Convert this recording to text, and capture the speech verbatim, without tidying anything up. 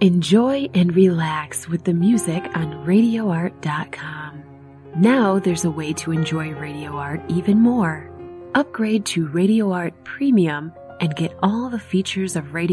Enjoy and relax with the music on radio art dot com. Now there's a way to enjoy Radio Art even more. Upgrade to Radio Art Premium and get all the features of Radio